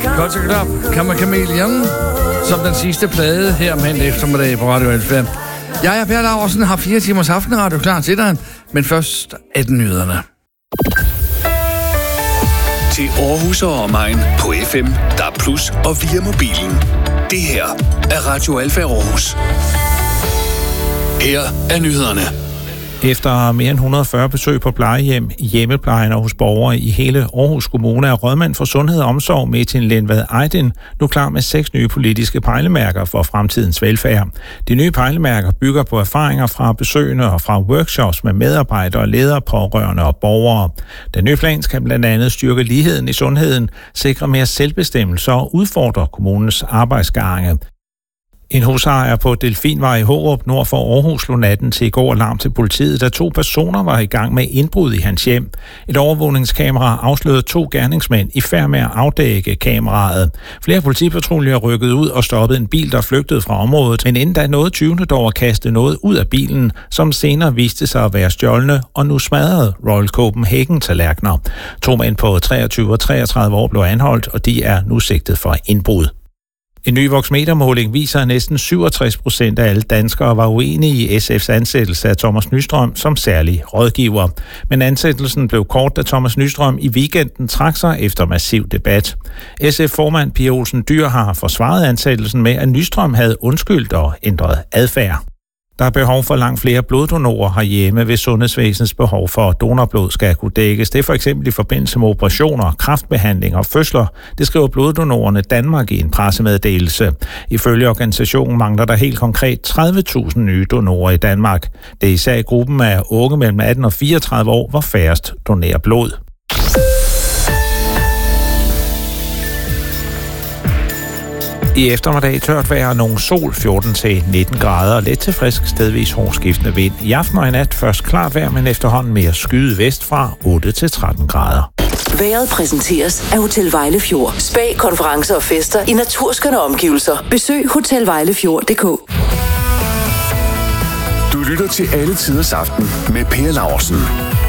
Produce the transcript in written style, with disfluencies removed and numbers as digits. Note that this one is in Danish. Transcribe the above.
Godt til klap. Chameleon som den sidste plade her mandag eftermiddag på Radio Alfa. Jeg er Per Laursen, har 4 timers aftenradio klar til dig, men først 18 nyhederne. Til Aarhus og omegn på FM, DAB+ og via mobilen. Det her er Radio Alfa Aarhus. Her er nyhederne. Efter mere end 140 besøg på plejehjem, hjemmeplejen og hos borgere i hele Aarhus Kommune er rådmand for Sundhed og Omsorg Metin Lindvad Ejdin nu klar med 6 nye politiske pejlemærker for fremtidens velfærd. De nye pejlemærker bygger på erfaringer fra besøgende og fra workshops med medarbejdere, ledere, pårørende og borgere. Den nye plan skal blandt andet styrke ligheden i sundheden, sikre mere selvbestemmelse og udfordre kommunens arbejdsgange. En husejer på Delfinvej i Hårup nord for Aarhus slog natten til i går alarm til politiet, da 2 personer var i gang med indbrud i hans hjem. Et overvågningskamera afslørede 2 gerningsmænd i færd med at afdække kameraet. Flere politipatruljer rykkede ud og stoppede en bil, der flygtede fra området, men inden da nåede 20. dog at kaste noget ud af bilen, som senere viste sig at være stjålne og nu smadrede Royal Copenhagen-tallerkener. 2 mænd på 23 og 33 år blev anholdt, og de er nu sigtet for indbrud. En ny Voxmeter-måling viser, at næsten 67% af alle danskere var uenige i SF's ansættelse af Thomas Nystrøm som særlig rådgiver. Men ansættelsen blev kort, da Thomas Nystrøm i weekenden trak sig efter massiv debat. SF-formand Pia Olsen Dyhr har forsvaret ansættelsen med, at Nystrøm havde undskyldt og ændret adfærd. Der er behov for langt flere bloddonorer herhjemme, hvis sundhedsvæsenets behov for donorblod skal kunne dækkes. Det er for eksempel i forbindelse med operationer, kræftbehandling og fødsler. Det skriver Bloddonorerne Danmark i en pressemeddelelse. Ifølge organisationen mangler der helt konkret 30.000 nye donorer i Danmark. Det er især i gruppen af unge mellem 18 og 34 år, hvor færrest donerer blod. I eftermiddag tørt vejr, nogen sol 14-19 grader og let til frisk stedvis hårdskiftende vind. I aften og i nat først klart vejr, men efterhånden mere skyet vestfra 8-13 grader. Vejret præsenteres af Hotel Vejlefjord. Spa, konferencer og fester i naturskønne omgivelser. Besøg hotelvejlefjord.dk. Du lytter til Alle Tiders Aften med Per Laursen.